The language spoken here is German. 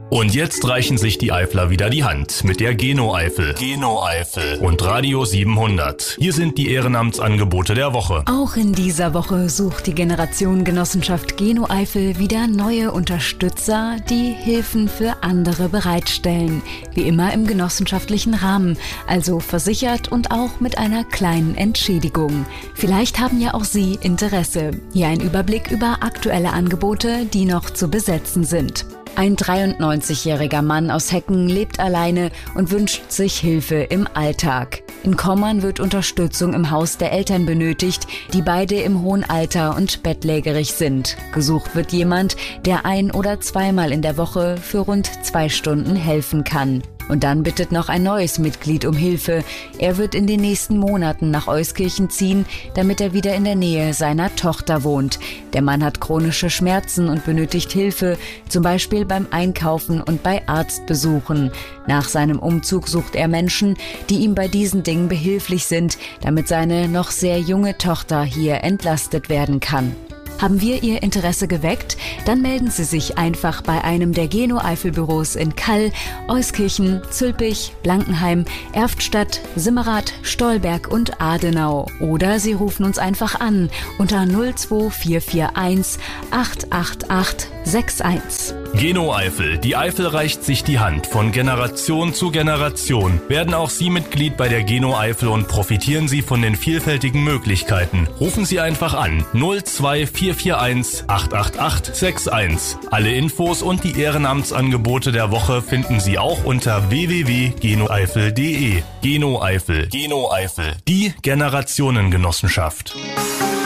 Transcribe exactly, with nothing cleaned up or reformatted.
Und jetzt reichen sich die Eifler wieder die Hand mit der Geno-Eifel. Geno-Eifel und Radio siebenhundert. Hier sind die Ehrenamtsangebote der Woche. Auch in dieser Woche sucht die Generation Genossenschaft Geno-Eifel wieder neue Unterstützer, die Hilfen für andere bereitstellen. Wie immer im genossenschaftlichen Rahmen, also versichert und auch mit einer kleinen Entschädigung. Vielleicht haben ja auch Sie Interesse. Hier ein Überblick über aktuelle Angebote, die noch zu besetzen sind. Ein dreiundneunzigjähriger Mann aus Hecken lebt alleine und wünscht sich Hilfe im Alltag. In Kommern wird Unterstützung im Haus der Eltern benötigt, die beide im hohen Alter und bettlägerig sind. Gesucht wird jemand, der ein- oder zweimal in der Woche für rund zwei Stunden helfen kann. Und dann bittet noch ein neues Mitglied um Hilfe. Er wird in den nächsten Monaten nach Euskirchen ziehen, damit er wieder in der Nähe seiner Tochter wohnt. Der Mann hat chronische Schmerzen und benötigt Hilfe, zum Beispiel beim Einkaufen und bei Arztbesuchen. Nach seinem Umzug sucht er Menschen, die ihm bei diesen Dingen behilflich sind, damit seine noch sehr junge Tochter hier entlastet werden kann. Haben wir Ihr Interesse geweckt? Dann melden Sie sich einfach bei einem der Geno-Eifel-Büros in Kall, Euskirchen, Zülpich, Blankenheim, Erftstadt, Simmerath, Stolberg und Adenau. Oder Sie rufen uns einfach an unter null zwei vier vier eins acht acht acht sechs eins. Geno-Eifel. Die Eifel reicht sich die Hand von Generation zu Generation. Werden auch Sie Mitglied bei der Geno-Eifel und profitieren Sie von den vielfältigen Möglichkeiten. Rufen Sie einfach an null zwei vier vier eins acht acht acht sechs eins. Alle Infos und die Ehrenamtsangebote der Woche finden Sie auch unter w w w punkt genoeifel punkt de. Geno-Eifel. Geno-Eifel. Die Generationengenossenschaft.